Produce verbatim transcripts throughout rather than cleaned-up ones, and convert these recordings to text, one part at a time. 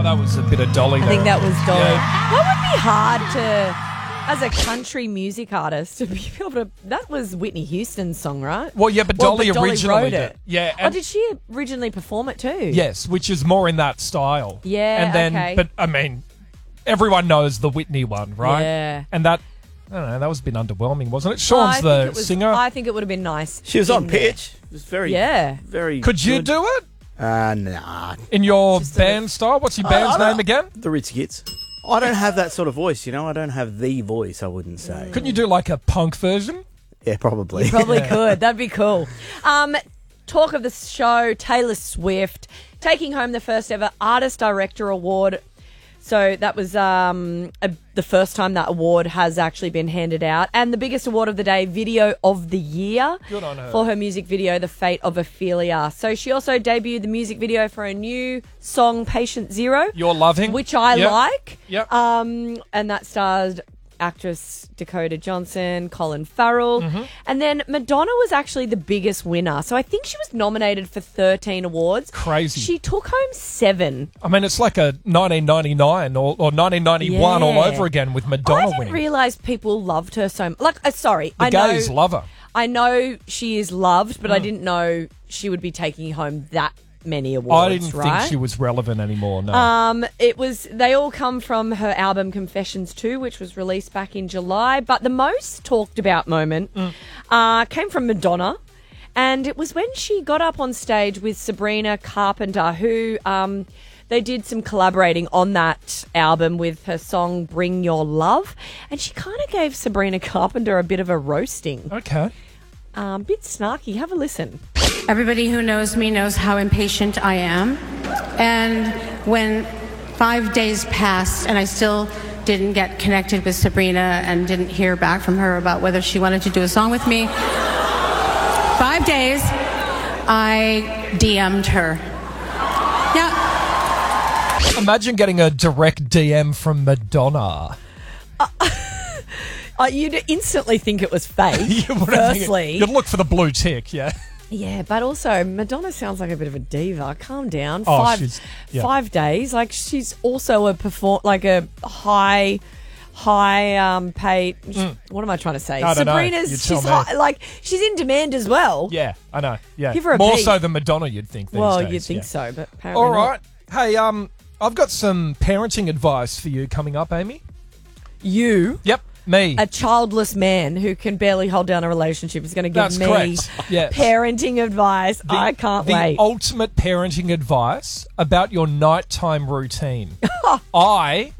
Oh, that was a bit of Dolly I there. think that was Dolly. Yeah. What would be hard to, as a country music artist, to be able to... That was Whitney Houston's song, right? Well, yeah, but Well, Dolly, but Dolly originally wrote did. it. Yeah. Oh, did she originally perform it too? Yes, which is more in that style. Yeah, and then, okay. But, I mean, everyone knows the Whitney one, right? Yeah. And that, I don't know, that was a bit underwhelming, wasn't it? Well, I Sean's think the it was- singer. I think it would have been nice. She was in on there. pitch. It was very, Yeah. very Could you good. do it? Uh, nah. In your Just a- band style? What's your band's I don't- name again? The Ritz Kids. I don't have that sort of voice, you know. I don't have the voice, I wouldn't say. Couldn't you do like a punk version? Yeah, probably. Probably could. That'd be cool. Um, talk of the show, Taylor Swift taking home the first ever Artist Director Award. So that was um, a, the first time that award has actually been handed out. And the biggest award of the day, Video of the Year. Good on her. For her music video, The Fate of Ophelia. So she also debuted the music video for a new song, Patient Zero. You're loving. Which I Yep. like. Yep. Um, and that stars actress Dakota Johnson, Colin Farrell. Mm-hmm. And then Madonna was actually the biggest winner. So I think she was nominated for thirteen awards. Crazy. She took home seven. I mean, it's like a nineteen ninety-nine or, or nineteen ninety-one all Yeah. over again with Madonna I didn't winning. realise people loved her so much. Like, uh, sorry, the I know, gays love her. I know she is loved, but I Mm. didn't know she would be taking home that many awards. I didn't right? think she was relevant anymore, no. Um, it was. They all come from her album Confessions two, which was released back in July. But the most talked about moment Mm. uh, came from Madonna, and it was when she got up on stage with Sabrina Carpenter, who um, they did some collaborating on that album with her song "Bring Your Love," and she kind of gave Sabrina Carpenter a bit of a roasting, okay. um, bit snarky. Have a listen. Everybody who knows me knows how impatient I am. And when five days passed and I still didn't get connected with Sabrina and didn't hear back from her about whether she wanted to do a song with me, five days, I D M'd her. Yeah. Imagine getting a direct D M from Madonna. Uh, you'd instantly think it was fake. You wouldn't think it- Firstly, You'd look for the blue tick, yeah. yeah, but also Madonna sounds like a bit of a diva. Calm down. Oh, five she's- yeah. five days. Like she's also a perform like a high high um paid. What am I trying to say? Mm. I don't know. Sabrina's You tell she's me. high, like she's in demand as well. Yeah, I know. Yeah. Give her a More beat. so than Madonna, you'd think. These well, days, you'd think yeah. so, but apparently All not. right. Hey, um, I've got some parenting advice for you coming up, Amy. You, Yep, me. a childless man who can barely hold down a relationship, is going to give That's me correct. Yes. parenting advice. The- I can't the wait. ultimate parenting advice about your nighttime routine. I,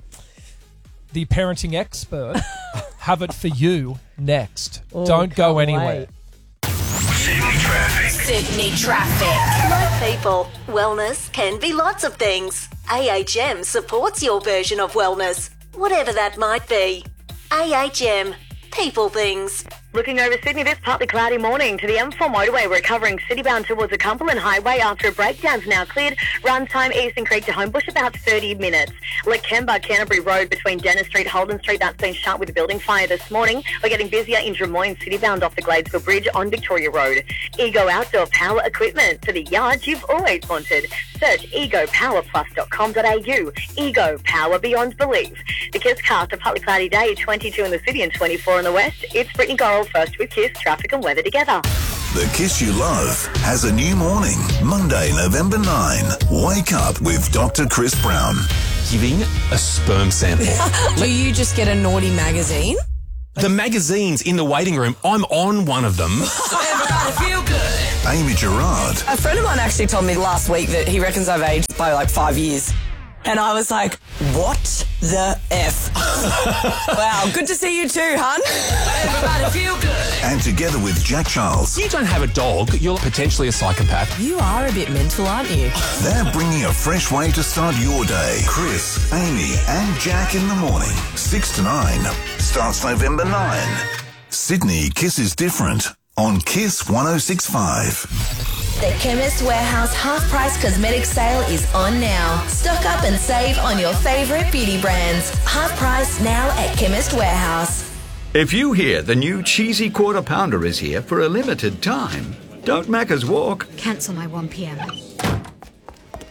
the parenting expert, have it for you next. Oh, Don't go can't anywhere. wait. Sydney traffic. Sydney traffic. My people, wellness can be lots of things. A H M supports your version of wellness, whatever that might be. A H M, people things. Looking over Sydney, this partly cloudy morning to the M four motorway. We're covering citybound towards the Cumberland Highway after a breakdown's now cleared. Run time Eastern Creek to Homebush about thirty minutes. Lakemba, Canterbury Road between Dennis Street, Holden Street, that's been shut with a building fire this morning. We're getting busier in Drummoyne citybound off the Gladesville Bridge on Victoria Road. Ego Outdoor Power Equipment for the yard you've always wanted. Search ego power plus dot com dot a u. Ego Power Beyond Belief. The Kiss cast, a partly cloudy day, twenty-two in the city and twenty-four in the west. It's Brittany Gorrell first with Kiss, traffic and weather together. The Kiss You Love has a new morning. Monday, November ninth. Wake up with Doctor Chris Brown. Giving a sperm sample. Do you just get a naughty magazine? The magazines in the waiting room, I'm on one of them. Everybody feel good. Amy Gerard. A friend of mine actually told me last week that he reckons I've aged by like five years. And I was like, what the F? Wow, good to see you too, hun. Everybody feel good. And together with Jack Charles, You don't have a dog, you're potentially a psychopath. You are a bit mental, aren't you? they're bringing a fresh way to start your day. Chris, Amy and Jack in the morning. six to nine. Starts November ninth. Sydney Kiss is different on Kiss one oh six point five. The Chemist Warehouse half-price cosmetic sale is on now. Stock up and save on your favourite beauty brands. Half price now at Chemist Warehouse. If you hear the new cheesy quarter pounder is here for a limited time, don't Macca's walk. Cancel my one p.m.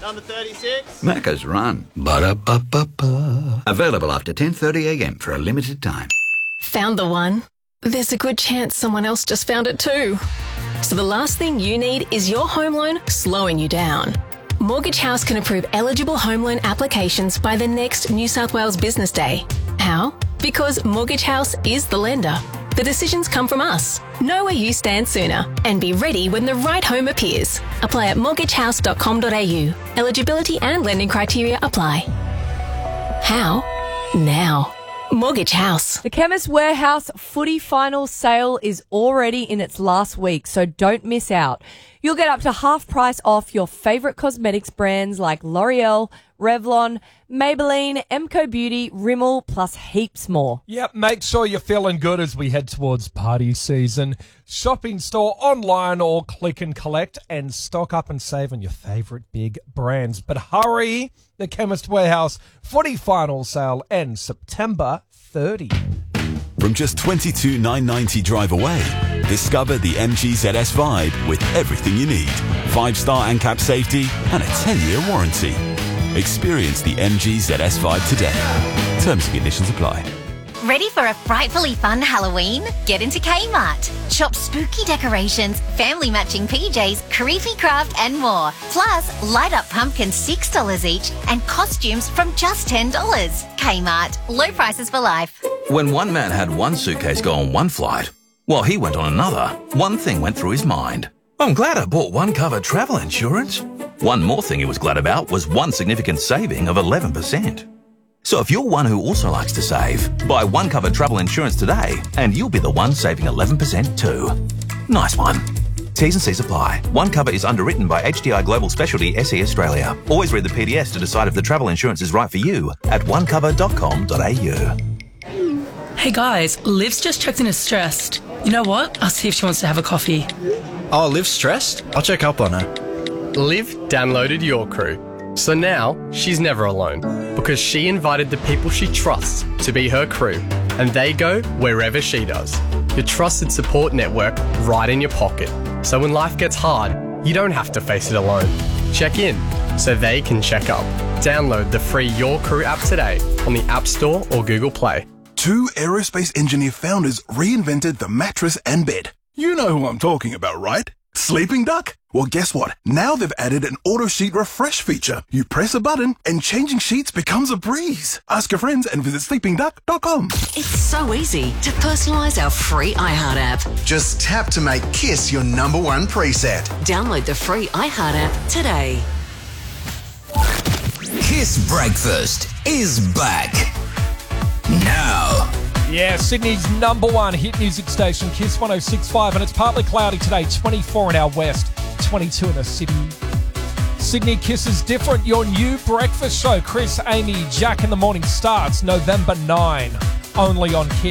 Number thirty-six. Macca's Run. Ba-da-ba-ba-ba. Available after ten thirty a m for a limited time. Found the one? There's a good chance someone else just found it too. So the last thing you need is your home loan slowing you down. Mortgage House can approve eligible home loan applications by the next New South Wales Business Day. How? Because Mortgage House is the lender. The decisions come from us. Know where you stand sooner and be ready when the right home appears. Apply at mortgage house dot com dot a u. Eligibility and lending criteria apply. How? Now. Mortgage House. The Chemist Warehouse footy final sale is already in its last week, so don't miss out. You'll get up to half price off your favourite cosmetics brands like L'Oreal, Revlon, Maybelline, Emco Beauty, Rimmel, plus heaps more. Yep, make sure you're feeling good as we head towards party season. Shop in store, online, or click and collect, and stock up and save on your favourite big brands. But hurry, the Chemist Warehouse footy final sale ends September thirtieth. From just twenty-two thousand nine hundred ninety drive away, discover the M G Z S Vibe with everything you need. Five-star ANCAP safety and a ten-year warranty. Experience the M G Z S Vibe today. Terms and conditions apply. Ready for a frightfully fun Halloween? Get into Kmart. Shop spooky decorations, family matching P Js, creepy craft and more. Plus, light up pumpkins six dollars each and costumes from just ten dollars. Kmart. Low prices for life. When one man had one suitcase go on one flight, while he went on another, one thing went through his mind. I'm glad I bought One Cover travel insurance. One more thing he was glad about was one significant saving of eleven percent. So if you're one who also likes to save, buy One Cover travel insurance today and you'll be the one saving eleven percent too. Nice one. T's and C's apply. One Cover is underwritten by H D I Global Specialty S E Australia. Always read the P D S to decide if the travel insurance is right for you at one cover dot com dot a u. Hey guys, Liv's just checked in as stressed. You know what? I'll see if she wants to have a coffee. Oh, Liv's stressed? I'll check up on her. Liv downloaded Your Crew. So now she's never alone because she invited the people she trusts to be her crew and they go wherever she does. Your trusted support network right in your pocket. So when life gets hard, you don't have to face it alone. Check in so they can check up. Download the free Your Crew app today on the App Store or Google Play. Two aerospace engineer founders reinvented the mattress and bed. You know who I'm talking about, right? Sleeping Duck? Well, guess what? Now they've added an auto sheet refresh feature. You press a button and changing sheets becomes a breeze. Ask your friends and visit sleeping duck dot com. It's so easy to personalise our free iHeart app. Just tap to make Kiss your number one preset. Download the free iHeart app today. Kiss Breakfast is back. Now. Yeah, Sydney's number one hit music station, Kiss one oh six point five, and it's partly cloudy today, twenty-four in our west, twenty-two in the city. Sydney Kiss is different. Your new breakfast show, Chris, Amy, Jack in the Morning, starts November ninth, only on Kiss.